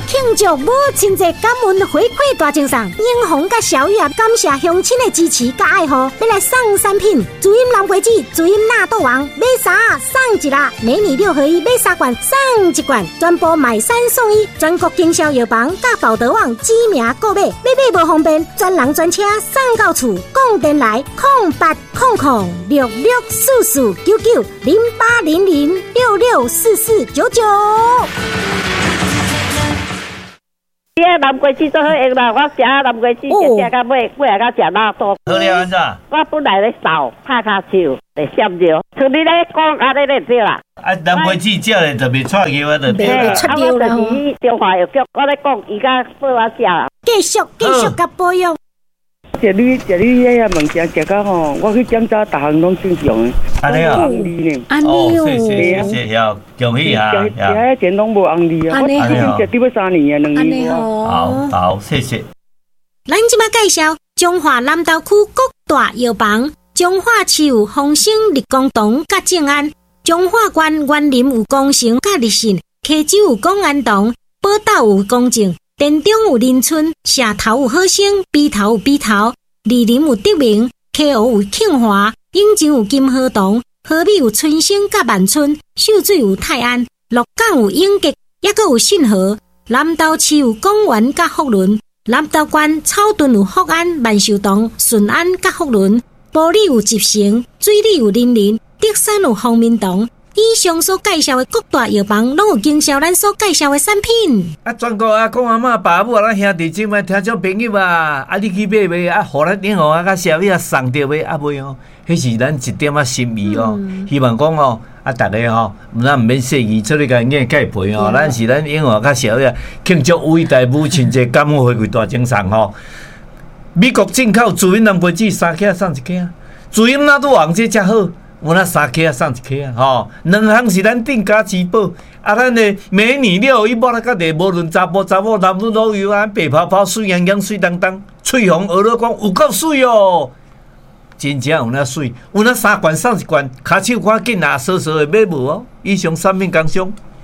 庆祝母亲节感恩回馈大奖赏，英红甲小玉啊，感谢乡亲的支持甲爱护，要来送产品，主饮蓝桂子，主饮纳豆王，买啥送一啦，美女6合1买3罐送1罐，全部买3送1，全国经销药房甲宝德网知名购买，买无方便，专人专车送到厝，讲电来08006644990800664499。 你个南瓜子做好用啦，我食南瓜子食到尾来到食纳豆。 好了安怎？ 我本来咧扫拍骹手来闪着，像你咧讲安尼咧对啦。 南瓜子食咧就袂出药啊，就对啦。 出药啦！ 我就是中华药局，我咧讲伊甲做我食啦。 继续甲保养。 食你遐物件食到吼，我去检查，逐项拢正常的。 安尼啊？ 安尼哦， 谢谢，恭喜啊！ 食遐钱拢无红利啊！我已经食对要3年啊，2年啊。好，谢谢。 咱即马介绍中华南投区各大药房：中华市有丰盛立功堂甲正安，中华县园林有工程甲立信，溪州有公安堂，宝岛有公正。田中有林村，社头有好生，鼻头有鼻头，梨林有德明，溪湖有庆华，永州有金河堂，河美有春生甲万春，秀水有泰安，鹿港有永吉，也阁有信和。南投市有公园甲福伦，南投县草屯有福安、万寿堂、顺安甲福伦，埔里有集成，水里有林林，德山有方明堂。以上所介绍的各大药房，拢有经销咱所介绍的产品。 全国阿公阿嬷、爸母咱兄弟姊妹、听众朋友啊，你去买袂？互咱电话甲小米送着袂？袂哦，迄是咱一点心意哦。希望讲哦，大家吼，咱毋免细意出去甲人家介陪哦。咱是咱电话甲小米庆祝伟大母亲节感恩回馈大奖赏吼。美国进口主饮南瓜子3克送1克，主饮纳豆王这才好。有那3克送1克吼，2项是咱定价之宝。咱的美女621摸来甲地，无论查甫查某男女都有啊，白泡泡、水洋洋、水当当，翠红鹅肉光有够水哦！真正有那水，有那3罐送1罐，骹手赶紧拿，稍稍的买无哦。以上产品工商。